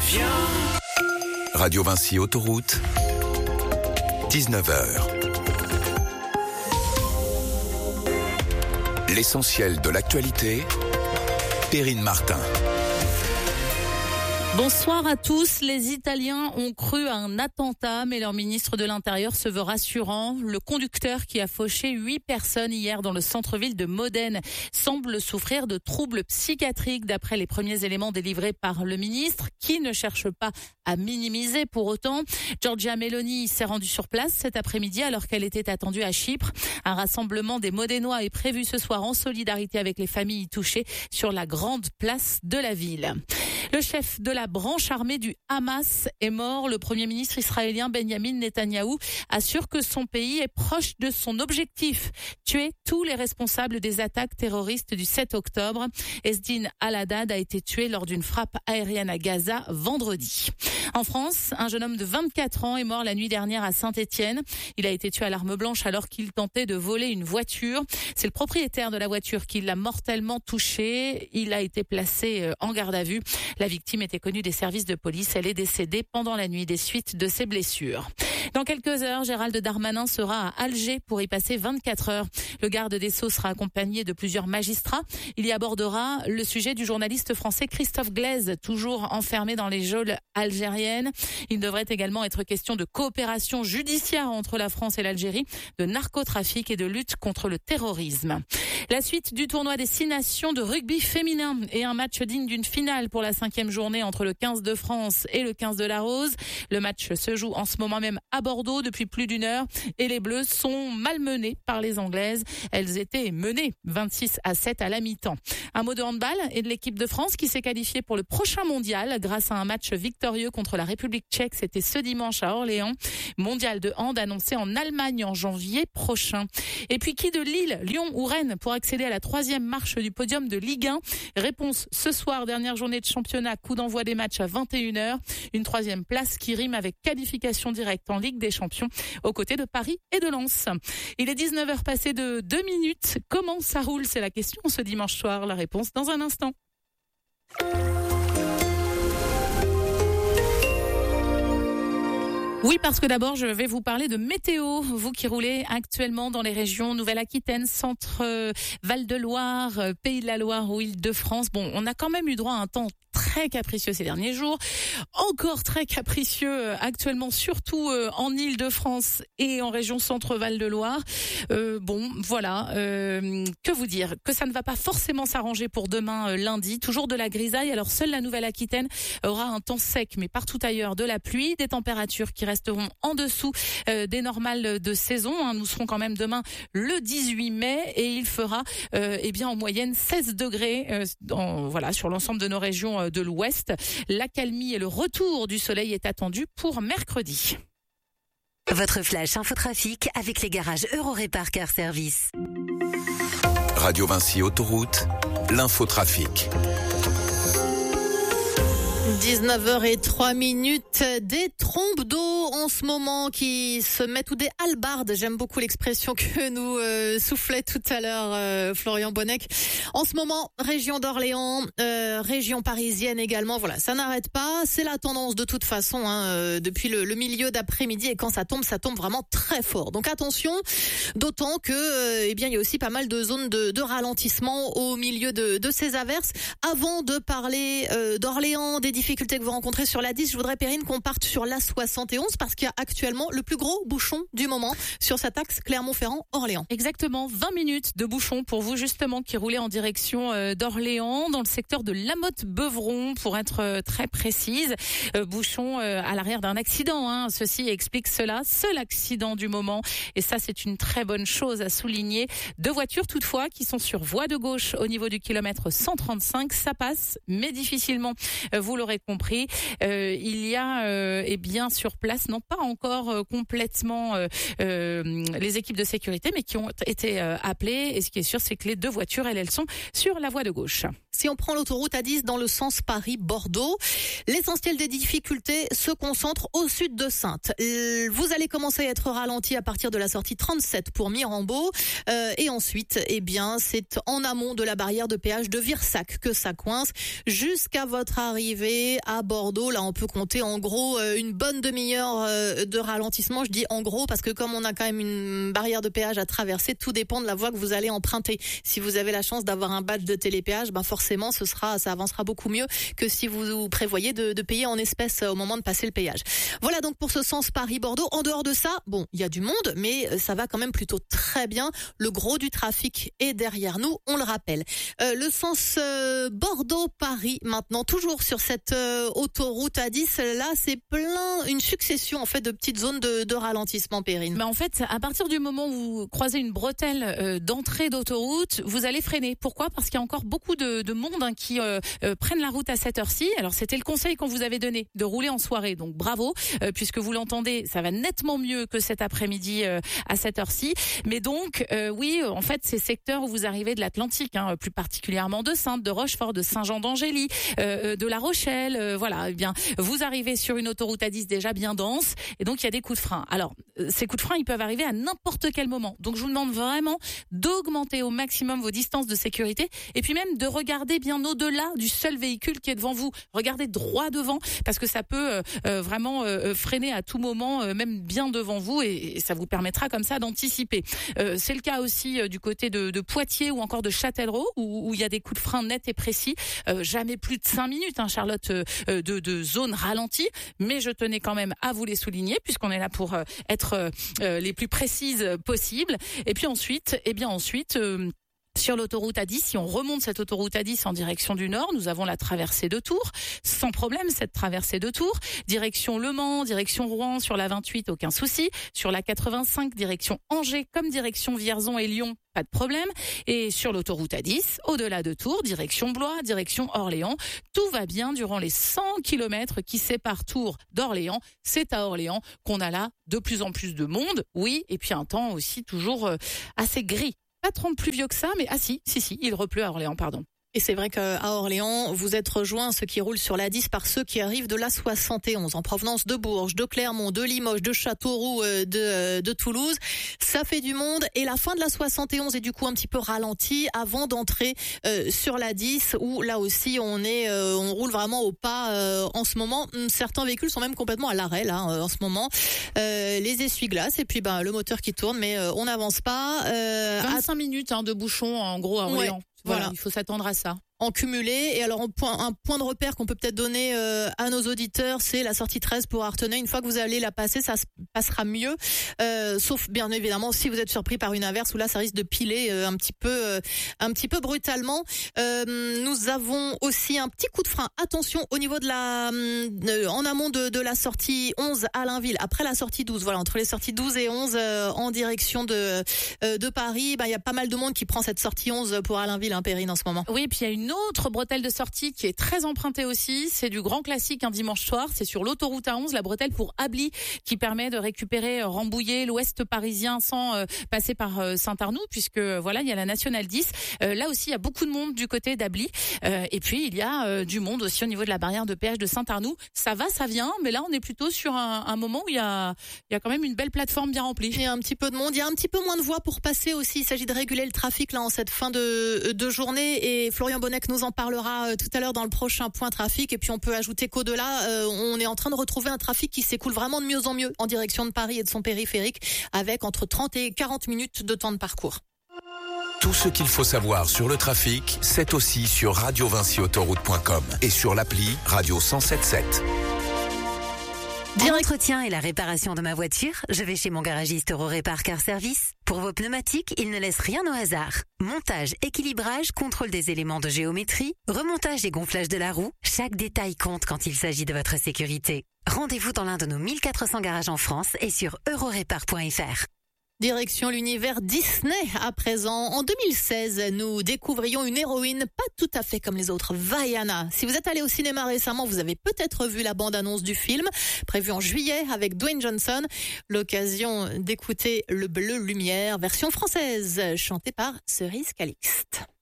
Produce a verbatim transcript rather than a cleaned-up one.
Radio Vinci Autoroute, dix-neuf heures. L'essentiel de l'actualité, Perrine Martin. Bonsoir à tous. Les Italiens ont cru à un attentat, mais leur ministre de l'Intérieur se veut rassurant. Le conducteur qui a fauché huit personnes hier dans le centre-ville de Modène semble souffrir de troubles psychiatriques d'après les premiers éléments délivrés par le ministre, qui ne cherche pas à minimiser pour autant. Giorgia Meloni s'est rendue sur place cet après-midi alors qu'elle était attendue à Chypre. Un rassemblement des Modénois est prévu ce soir en solidarité avec les familles touchées sur la grande place de la ville. Le chef de la branche armée du Hamas est mort. Le premier ministre israélien Benjamin Netanyahou assure que son pays est proche de son objectif, tuer tous les responsables des attaques terroristes du sept octobre. Ezdin Al-Haddad a été tué lors d'une frappe aérienne à Gaza vendredi. En France, un jeune homme de vingt-quatre ans est mort la nuit dernière à Saint-Étienne. Il a été tué à l'arme blanche alors qu'il tentait de voler une voiture. C'est le propriétaire de la voiture qui l'a mortellement touché. Il a été placé en garde à vue. La victime était connue des services de police. Elle est décédée pendant la nuit des suites de ses blessures. Dans quelques heures, Gérald Darmanin sera à Alger pour y passer vingt-quatre heures. Le garde des Sceaux sera accompagné de plusieurs magistrats. Il y abordera le sujet du journaliste français Christophe Glaise, toujours enfermé dans les geôles algériennes. Il devrait également être question de coopération judiciaire entre la France et l'Algérie, de narcotrafic et de lutte contre le terrorisme. La suite du tournoi des six nations de rugby féminin et un match digne d'une finale pour la cinquième journée entre le quinze de France et le quinze de la Rose. Le match se joue en ce moment même à Bordeaux depuis plus d'une heure et les Bleus sont malmenées par les Anglaises. Elles étaient menées vingt-six à sept à la mi-temps. Un mot de handball et de l'équipe de France qui s'est qualifiée pour le prochain mondial grâce à un match victorieux contre la République tchèque. C'était ce dimanche à Orléans. Mondial de hand annoncé en Allemagne en janvier prochain. Et puis qui de Lille, Lyon ou Rennes pour accéder à la troisième marche du podium de Ligue un? Réponse ce soir, dernière journée de championnat, coup d'envoi des matchs à vingt et une heures. Une troisième place qui rime avec qualification directe en Ligue des Champions aux côtés de Paris et de Lens. Il est dix-neuf heures passées de deux minutes. Comment ça roule? C'est la question ce dimanche soir. La réponse dans un instant. Oui, parce que d'abord, je vais vous parler de météo. Vous qui roulez actuellement dans les régions Nouvelle-Aquitaine, Centre, euh, Val-de-Loire, euh, Pays de la Loire ou Île-de-France. Bon, on a quand même eu droit à un temps très capricieux ces derniers jours. Encore très capricieux actuellement, surtout euh, en Île-de-France et en région Centre-Val-de-Loire. Euh, bon, voilà. Euh, que vous dire? Que ça ne va pas forcément s'arranger pour demain, euh, lundi. Toujours de la grisaille. Alors, seule la Nouvelle-Aquitaine aura un temps sec, mais partout ailleurs de la pluie. Des températures qui resteront en dessous euh, des normales de saison. Hein. Nous serons quand même demain le dix-huit mai et il fera euh, eh bien en moyenne seize degrés euh, dans, voilà, sur l'ensemble de nos régions euh, de l'Ouest. L'accalmie et le retour du soleil est attendu pour mercredi. Votre flash infotrafic avec les garages Eurorépar Car Service. Radio Vinci Autoroute, l'infotrafic. dix-neuf heures zéro trois minutes, des trompes d'eau en ce moment qui se mettent, ou des hallebardes, j'aime beaucoup l'expression que nous euh, soufflait tout à l'heure euh, Florian Bonnec. En ce moment, région d'Orléans, euh, région parisienne également, voilà, ça n'arrête pas, c'est la tendance de toute façon hein, euh, depuis le, le milieu d'après-midi et quand ça tombe, ça tombe vraiment très fort. Donc attention, d'autant que euh, eh bien il y a aussi pas mal de zones de, de ralentissement au milieu de, de ces averses. Avant de parler euh, d'Orléans, des difficultés que vous rencontrez sur l'A dix, je voudrais, Perrine, qu'on parte sur l'A soixante et onze parce qu'il y a actuellement le plus gros bouchon du moment sur cet axe Clermont-Ferrand-Orléans. Exactement, vingt minutes de bouchon pour vous justement qui roulez en direction euh, d'Orléans dans le secteur de Lamotte-Beuvron pour être euh, très précise. Euh, bouchon euh, à l'arrière d'un accident, hein. Ceci explique cela, seul accident du moment et ça c'est une très bonne chose à souligner. Deux voitures toutefois qui sont sur voie de gauche au niveau du kilomètre cent trente-cinq, ça passe mais difficilement. Euh, vous l'aurez compris, euh, il y a euh, eh bien sur place, non pas encore euh, complètement euh, euh, les équipes de sécurité, mais qui ont été euh, appelées. Et ce qui est sûr, c'est que les deux voitures, elles, elles sont sur la voie de gauche. Si on prend l'autoroute A dix dans le sens Paris-Bordeaux, l'essentiel des difficultés se concentre au sud de Saintes. Vous allez commencer à être ralenti à partir de la sortie trente-sept pour Mirambeau. Euh, et ensuite, eh bien, c'est en amont de la barrière de péage de Virsac que ça coince. Jusqu'à votre arrivée à Bordeaux, là, on peut compter en gros euh, une bonne demi-heure euh, de ralentissement. Je dis en gros parce que comme on a quand même une barrière de péage à traverser, tout dépend de la voie que vous allez emprunter. Si vous avez la chance d'avoir un badge de télépéage, ben forcément, ce sera, ça avancera beaucoup mieux que si vous prévoyez de, de payer en espèces au moment de passer le péage. Voilà donc pour ce sens Paris-Bordeaux. En dehors de ça, bon, il y a du monde, mais ça va quand même plutôt très bien. Le gros du trafic est derrière nous, on le rappelle. Euh, le sens euh, Bordeaux-Paris, maintenant, toujours sur cette euh, autoroute A dix, là, c'est plein, une succession en fait de petites zones de, de ralentissement, Perrine. Mais en fait, à partir du moment où vous croisez une bretelle euh, d'entrée d'autoroute, vous allez freiner. Pourquoi ? Parce qu'il y a encore beaucoup de, de monde hein, qui euh, euh, prennent la route à cette heure-ci. Alors, c'était le conseil qu'on vous avait donné, de rouler en soirée. Donc, bravo, euh, puisque vous l'entendez, ça va nettement mieux que cet après-midi euh, à cette heure-ci. Mais donc, euh, oui, en fait, ces secteurs où vous arrivez de l'Atlantique, hein, plus particulièrement de Saintes, de Rochefort, de Saint-Jean-d'Angély, euh, de La Rochelle, euh, voilà, eh bien, vous arrivez sur une autoroute A dix déjà bien dense, et donc il y a des coups de frein. Alors, euh, ces coups de frein, ils peuvent arriver à n'importe quel moment. Donc, je vous demande vraiment d'augmenter au maximum vos distances de sécurité, et puis même de regarder bien au-delà du seul véhicule qui est devant vous. Regardez droit devant, parce que ça peut euh, euh, vraiment euh, freiner à tout moment, euh, même bien devant vous, et, et ça vous permettra comme ça d'anticiper. Euh, c'est le cas aussi euh, du côté de, de Poitiers ou encore de Châtellerault, où, où il y a des coups de frein nets et précis. Euh, jamais plus de cinq minutes, hein, Charlotte, euh, de, de zone ralentie. Mais je tenais quand même à vous les souligner, puisqu'on est là pour euh, être euh, les plus précises possibles. Et puis ensuite, eh bien ensuite... Euh, Sur l'autoroute A dix, si on remonte cette autoroute A dix en direction du nord, nous avons la traversée de Tours, sans problème cette traversée de Tours, direction Le Mans, direction Rouen, sur la vingt-huit, aucun souci, sur la quatre-vingt-cinq, direction Angers, comme direction Vierzon et Lyon, pas de problème, et sur l'autoroute A dix, au-delà de Tours, direction Blois, direction Orléans, tout va bien durant les cent kilomètres qui séparent Tours d'Orléans. C'est à Orléans qu'on a là de plus en plus de monde, oui, et puis un temps aussi toujours euh, assez gris. Pas trop plus vieux que ça, mais ah si, si, si, il repleut à Orléans, pardon. Et c'est vrai qu'à Orléans, vous êtes rejoints, ceux qui roulent sur l'A dix, par ceux qui arrivent de la soixante et onze, en provenance de Bourges, de Clermont, de Limoges, de Châteauroux, de, de Toulouse. Ça fait du monde, et la fin de la soixante et onze est du coup un petit peu ralentie avant d'entrer euh, sur l'A dix, où là aussi on est, euh, on roule vraiment au pas euh, en ce moment. Certains véhicules sont même complètement à l'arrêt là en ce moment. Euh, les essuie-glaces et puis ben le moteur qui tourne, mais euh, on n'avance pas. Euh, vingt-cinq à... minutes hein, de bouchon en gros à Orléans. Ouais. Voilà, voilà, il faut s'attendre à ça. En cumulé. Et alors, un point, un point de repère qu'on peut peut-être donner euh, à nos auditeurs, c'est la sortie treize pour Artenay. Une fois que vous allez la passer, ça se passera mieux. Euh, sauf, bien évidemment, si vous êtes surpris par une averse où là, ça risque de piler euh, un petit peu, euh, un petit peu brutalement. Euh, nous avons aussi un petit coup de frein. Attention, au niveau de la, euh, en amont de, de la sortie onze à Allainville, après la sortie douze. Voilà, entre les sorties douze et onze euh, en direction de, euh, de Paris, bah, il y a pas mal de monde qui prend cette sortie onze pour Allainville, hein, Perrine, en ce moment. Oui, puis il y a une autre bretelle de sortie qui est très empruntée aussi, c'est du grand classique un dimanche soir, c'est sur l'autoroute A onze, la bretelle pour Ably, qui permet de récupérer, Rambouillet, l'ouest parisien sans euh, passer par euh, Saint-Arnoux, puisque voilà, il y a la nationale dix. Euh, là aussi, il y a beaucoup de monde du côté d'Ably, euh, et puis il y a euh, du monde aussi au niveau de la barrière de péage de Saint-Arnoux. Ça va, ça vient, mais là on est plutôt sur un, un moment où il y a, il y a quand même une belle plateforme bien remplie. Il y a un petit peu de monde, il y a un petit peu moins de voies pour passer aussi. Il s'agit de réguler le trafic là en cette fin de, de journée, et Florian Bonnec nous en parlera tout à l'heure dans le prochain point trafic. Et puis on peut ajouter qu'au-delà, euh, on est en train de retrouver un trafic qui s'écoule vraiment de mieux en mieux en direction de Paris et de son périphérique, avec entre trente et quarante minutes de temps de parcours. Tout ce qu'il faut savoir sur le trafic, c'est aussi sur radio vinci autoroute point com et sur l'appli Radio cent sept sept. Pour l'entretien et la réparation de ma voiture, je vais chez mon garagiste Eurorépar Car Service. Pour vos pneumatiques, il ne laisse rien au hasard. Montage, équilibrage, contrôle des éléments de géométrie, remontage et gonflage de la roue, chaque détail compte quand il s'agit de votre sécurité. Rendez-vous dans l'un de nos mille quatre cents garages en France et sur eurorépar point f r. Direction l'univers Disney à présent. En deux mille seize, nous découvrions une héroïne pas tout à fait comme les autres, Vaiana. Si vous êtes allé au cinéma récemment, vous avez peut-être vu la bande-annonce du film, prévu en juillet avec Dwayne Johnson. L'occasion d'écouter Le Bleu Lumière, version française, chantée par Cerise Calixte.